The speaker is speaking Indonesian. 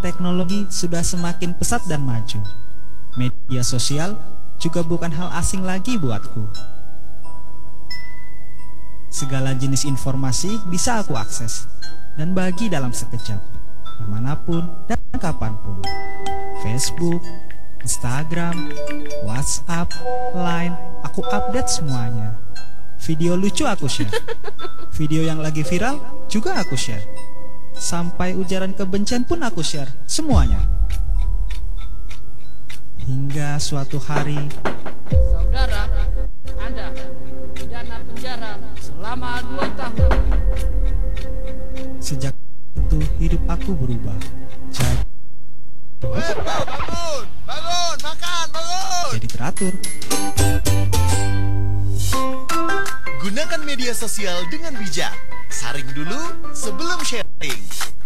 teknologi sudah semakin pesat dan maju. Media sosial juga bukan hal asing lagi buatku. Segala jenis informasi bisa aku akses dan bagi dalam sekejap, dimanapun dan kapanpun. Facebook, Instagram, WhatsApp, Line, aku update semuanya. Video lucu aku share, video yang lagi viral juga aku share. Sampai ujaran kebencian pun aku share, semuanya. Hingga suatu hari, saudara, Anda pidana penjara selama 2 tahun. Sejak itu hidup aku berubah. Bangun, makan, bangun. Jadi teratur. Gunakan media sosial dengan bijak. Saring dulu sebelum sharing.